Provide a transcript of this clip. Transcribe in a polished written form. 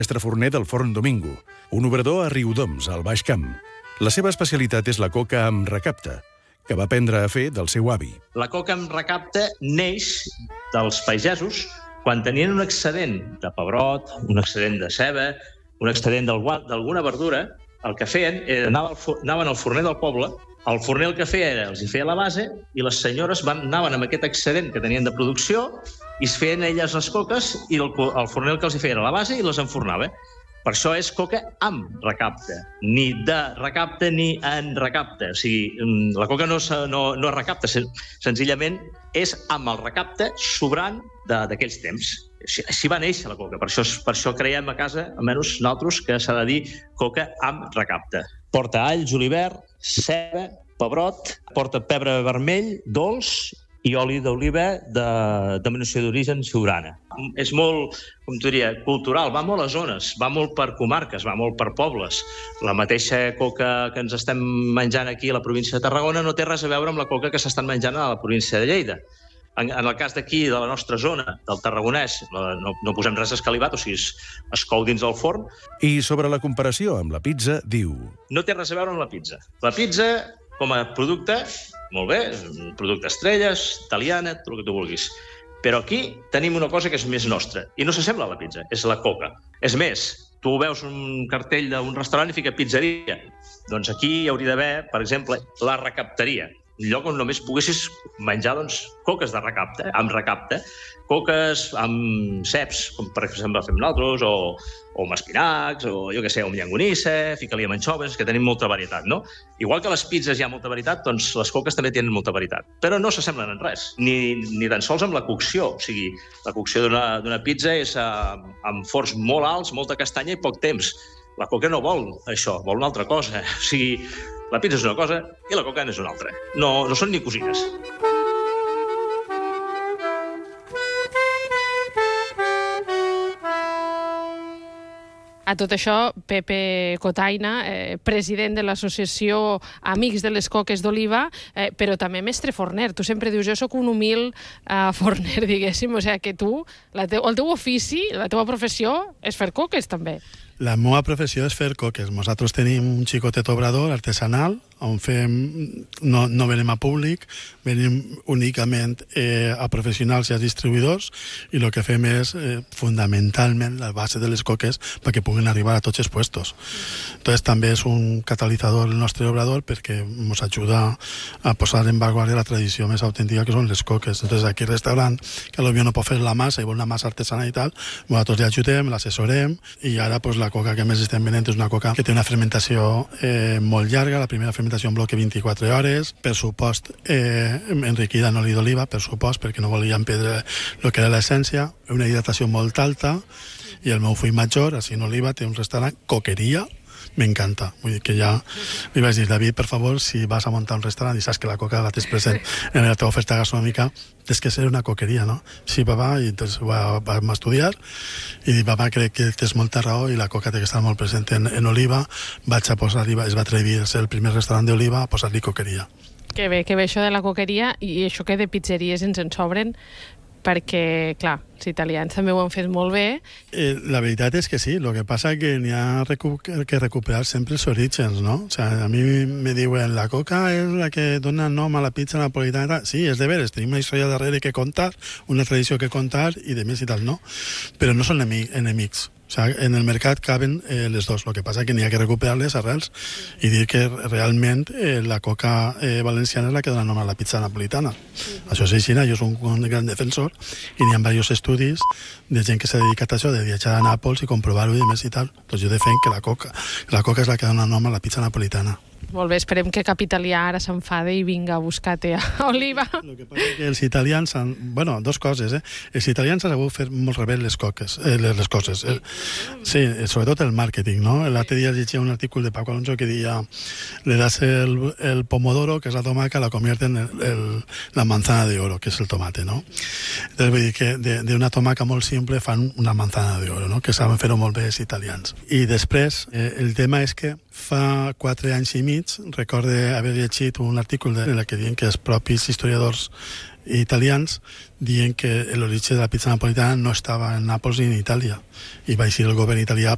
Mestre forner del Forn Domingo, un obrador a Riudoms, al Baix Camp. La seva especialitat és la coca amb recapte, que va aprendre a fer del seu avi. La coca amb recapte neix dels pagesos quan tenien un excedent de pebrot, un excedent de ceba, un excedent d'alguna verdura. El que feien era anaven al forner del poble. El forner el que feia era, els hi feia la base i les senyores anaven amb aquest excedent que tenien de producció i es feien elles les coques i el forner el que els hi feia era la base i les enfornava. Per això és coca amb recapte, ni de recapte ni en recapte. O sigui, la coca no es recapta, senzillament és amb el recapte sobrant d'aquells temps. Així va néixer la coca, per això creiem a casa, almenys nosaltres, que s'ha de dir coca amb recapte. Porta all, julivert, ceba, pebrot, porta pebre vermell, dolç i oli d'oliva de denominació d'origen Siurana. És molt, com t'ho diria, cultural, va molt a zones, va molt per comarques, va molt per pobles. La mateixa coca que ens estem menjant aquí a la província de Tarragona no té res a veure amb la coca que s'estan menjant a la província de Lleida. En el cas d'aquí, de la nostra zona, del Tarragonès, no posem res escalivat, o sigui, es cou dins del forn. I sobre la comparació amb la pizza, diu... No té res a veure amb la pizza. La pizza, com a producte, molt bé, un producte estrelles, italiana, tot el que tu vulguis. Però aquí tenim una cosa que és més nostra, i no s'assembla a la pizza, és la coca. És més, tu veus un cartell d'un restaurant i fica pizzeria. Doncs aquí hi hauria d'haver, per exemple, la recapteria. Un lloc on només poguessis menjar coques de recapte, amb recapte, coques amb ceps, com per exemple fem nosaltres, o amb espinacs, o jo què sé, amb llangonissa, fica-li amb anxoves, que tenim molta varietat, no? Igual que les pizzas hi ha molta varietat, doncs les coques també tenen molta varietat. Però no s'assemblen en res, ni tan sols amb la cocció. O sigui, la cocció d'una pizza és amb forns molt alts, molta castanya i poc temps. La coca no vol això, vol una altra cosa. O sigui, la pizza és una cosa i la coca és una altra. No són ni cosines. A tot això, Pepe Cotaina, president de l'associació Amics de les Coques d'Oliva, però també mestre forner. Tu sempre dius, jo soc un humil forner, diguéssim, o sigui que tu, el teu ofici, la teva professió és fer coques, també. La meva professió és fer coques. Nosaltres tenim un xicotet obrador artesanal on no venim a públic, venim únicament a professionals i a distribuïdors i el que fem és fundamentalment la base de les coques perquè puguin arribar a tots els puestos. Entonces també és un catalitzador el nostre obrador perquè ens ajuda a posar en vanguardia la tradició més autèntica que són les coques. Entonces aquí el restaurant que potser no pot fer la massa i vol una massa artesana i tal, nosaltres li ajudem, l'assessorem i ara la coca que més estem venent és una coca que té una fermentació molt llarga, la primera fermentació en bloc 24 hores, per supost enriquida en oli d'oliva, per supost, perquè no volíem perdre el que era l'essència, una hidratació molt alta, i el meu fill major, així en Oliva, té un restaurant, coqueria, m'encanta. Vull dir que ja li vaig dir, David, per favor, si vas a muntar un restaurant i saps que la coca la tens present en la teva oferta gastronòmica, tens que ser una coqueria, no? Sí, papà, i entonces vam estudiar i dic, papà, crec que tens molta raó i la coca té que estar molt present en Oliva. Vaig a posar-li, es va atrevir a ser el primer restaurant d'Oliva a posar-li coqueria. Que bé això de la coqueria i això que de pizzeries ens en sobren, perquè, clar, els italians també ho han fet molt bé. La veritat és que sí, el que passa que n'hi ha que recuperar sempre els orígens, no? O sea, a mi me diuen, la coca és la que dona nom a la pizza napolitana. Sí, és de veres, tenim una història darrere que contar, una tradició que contar i de més i tal, no? Però no són enemics. O sigui, en el mercat caben les dos. El que passa que n'hi ha que recuperar les arrels i dir que realment la coca valenciana és la que dona nom a la pizza napolitana. Això és així, jo soc un gran defensor i n'hi ha diversos estudis de gent que s'ha dedicat a això, de viatjar a Nàpols i comprovar-ho i més i tal. Doncs jo defenc que la coca és la que dona nom a la pizza napolitana. Molt bé, esperem que Cap Italià ara s'enfade i vinga a buscar-te a Oliva. El que passa és que els italians bueno, dos coses, Els italians han sabut fer molt rebé les coses. Sí, sobretot el màrqueting, no? L'altre dia llegia un artículo de Paco Alonso que deia le das el pomodoro, que és la tomaca, la convierten en la manzana de oro, que és el tomate, no? Entonces vull dir que d'una tomaca molt simple fan una manzana de oro, no? Que saben fer-ho molt bé els italians. I després, el tema és que fa 4 anys i mig recorde haver llegit un article en el que diuen que els propis historiadors italians diuen que l'origen de la pizza napolitana no estava en Nàpols ni en Itàlia i va eixir el govern italià